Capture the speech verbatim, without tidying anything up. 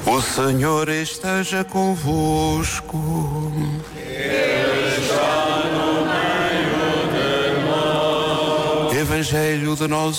O Senhor esteja convosco. Ele está no meio de nós. Evangelho de nosso